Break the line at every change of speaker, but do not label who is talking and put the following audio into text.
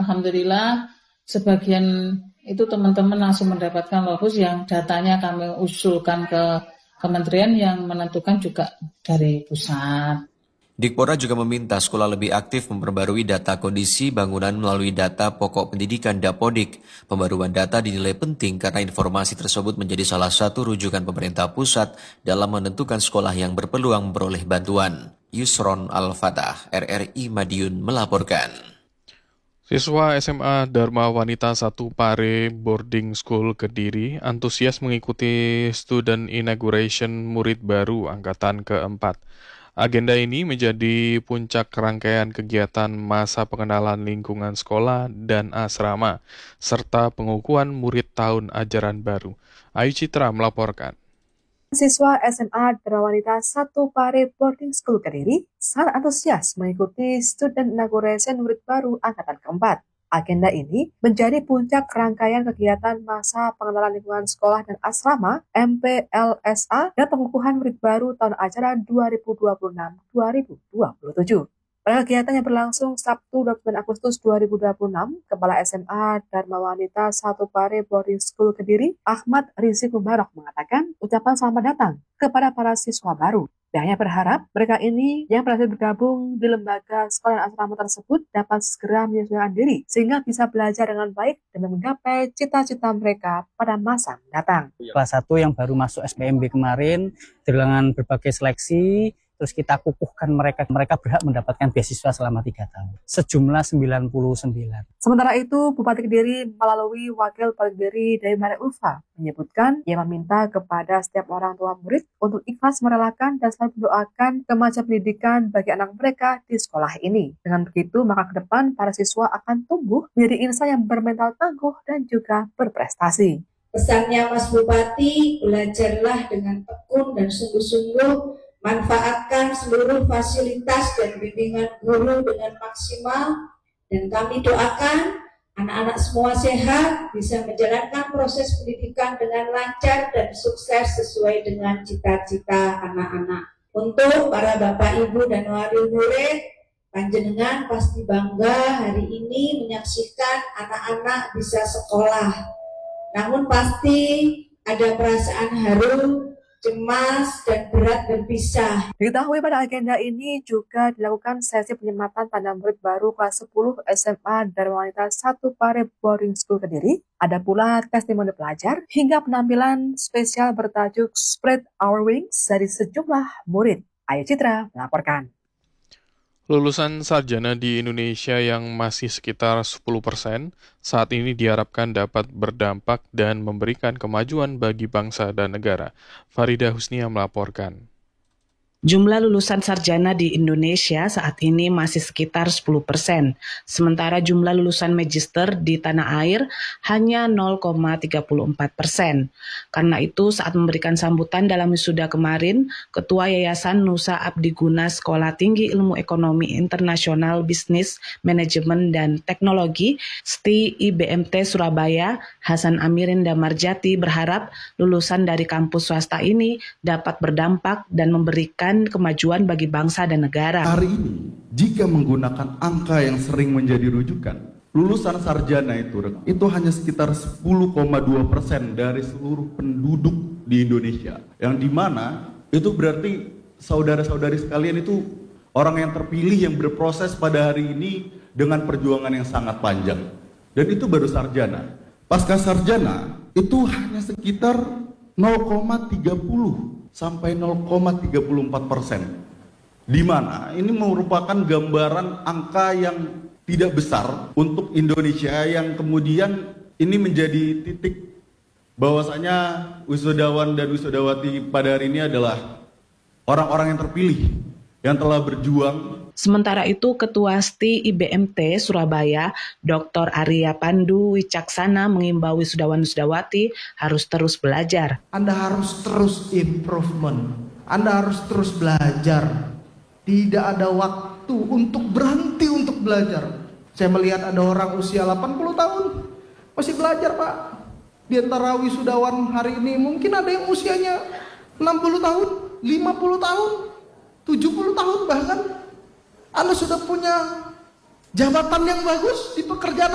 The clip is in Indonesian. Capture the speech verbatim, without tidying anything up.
alhamdulillah sebagian itu teman-teman langsung mendapatkan logos yang datanya kami usulkan ke kementerian yang menentukan juga dari pusat.
Dikpora juga meminta sekolah lebih aktif memperbarui data kondisi bangunan melalui data pokok pendidikan Dapodik. Pembaruan data dinilai penting karena informasi tersebut menjadi salah satu rujukan pemerintah pusat dalam menentukan sekolah yang berpeluang memperoleh bantuan. Yusron Al-Fatah, R R I Madiun melaporkan.
Siswa S M A Dharma Wanita satu Pare Boarding School Kediri antusias mengikuti student inauguration murid baru angkatan keempat. Agenda ini menjadi puncak rangkaian kegiatan masa pengenalan lingkungan sekolah dan asrama, serta pengukuhan murid tahun ajaran baru. Ayu Citra melaporkan.
Siswa S M A Dharma Wanita satu Pare Boarding School Kediri sangat antusias mengikuti student inauguration murid baru angkatan keempat. Agenda ini menjadi puncak rangkaian kegiatan masa pengenalan lingkungan sekolah dan asrama M P L S A dan pengukuhan murid baru tahun ajaran dua ribu dua puluh enam dua ribu dua puluh tujuh. Pada kegiatan yang berlangsung Sabtu dua puluh sembilan Agustus dua ribu dua puluh enam, Kepala S M A Dharma Wanita satu Pare Boarding School Kediri, Ahmad Rizik Mubarok mengatakan ucapan selamat datang kepada para siswa baru. Pihaknya berharap mereka ini yang berhasil bergabung di lembaga sekolah dan asrama tersebut dapat segera menyesuaikan diri sehingga bisa belajar dengan baik dan menggapai cita-cita mereka pada masa mendatang.
Kelas satu yang baru masuk S P M B kemarin dengan berbagai seleksi, terus kita kukuhkan mereka, mereka berhak mendapatkan beasiswa selama tiga tahun, sejumlah sembilan puluh sembilan.
Sementara itu, Bupati Kediri melalui Wakil Bupati Kediri dari Mare Ulfa menyebutkan ia meminta kepada setiap orang tua murid untuk ikhlas merelakan dan selalu mendoakan kemajuan pendidikan bagi anak mereka di sekolah ini. Dengan begitu, maka ke depan para siswa akan tumbuh menjadi insan yang bermental tangguh dan juga berprestasi.
Pesannya Mas Bupati, belajarlah dengan tekun dan sungguh-sungguh, manfaatkan seluruh fasilitas dan bimbingan guru dengan maksimal, dan kami doakan anak-anak semua sehat, bisa menjalankan proses pendidikan dengan lancar dan sukses sesuai dengan cita-cita anak-anak. Untuk para Bapak, Ibu, dan wali murid, panjenengan pasti bangga hari ini menyaksikan anak-anak bisa sekolah. Namun pasti ada perasaan haru, cemas, dan berat berpisah.
Diketahui pada agenda ini juga dilakukan sesi penyematan tanda murid baru kelas sepuluh S M A Dharma Wanita satu Pare Boarding School Kediri. Ada pula testimoni pelajar hingga penampilan spesial bertajuk Spread Our Wings dari sejumlah murid. Ayu Citra melaporkan.
Lulusan sarjana di Indonesia yang masih sekitar sepuluh persen, saat ini diharapkan dapat berdampak dan memberikan kemajuan bagi bangsa dan negara. Farida Husnia melaporkan.
Jumlah lulusan sarjana di Indonesia saat ini masih sekitar sepuluh persen, sementara jumlah lulusan magister di tanah air hanya nol koma tiga empat persen. Karena itu, saat memberikan sambutan dalam wisuda kemarin, Ketua Yayasan Nusa Abdi Guna Sekolah Tinggi Ilmu Ekonomi Internasional Bisnis, Manajemen, dan Teknologi S T I I B M T Surabaya, Hasan Amirin Damarjati berharap lulusan dari kampus swasta ini dapat berdampak dan memberikan kemajuan bagi bangsa dan negara.
Hari ini, jika menggunakan angka yang sering menjadi rujukan, lulusan sarjana itu itu hanya sekitar sepuluh koma dua persen dari seluruh penduduk di Indonesia. Yang dimana itu berarti saudara-saudari sekalian itu orang yang terpilih yang berproses pada hari ini dengan perjuangan yang sangat panjang. Dan itu baru sarjana. Pasca sarjana itu hanya sekitar nol koma tiga puluh sampai nol koma tiga empat persen, di mana ini merupakan gambaran angka yang tidak besar untuk Indonesia, yang kemudian ini menjadi titik bahwasanya wisudawan dan wisudawati pada hari ini adalah orang-orang yang terpilih yang telah berjuang.
Sementara itu, Ketua S T I I B M T Surabaya, Doktor Arya Pandu Wicaksana mengimbau wisudawan-wisudawati harus terus belajar.
Anda harus terus improvement, Anda harus terus belajar. Tidak ada waktu untuk berhenti untuk belajar. Saya melihat ada orang usia delapan puluh tahun masih belajar, Pak. Di antara wisudawan hari ini mungkin ada yang usianya enam puluh tahun, lima puluh tahun, tujuh puluh tahun bahkan. Anda sudah punya jabatan yang bagus di pekerjaan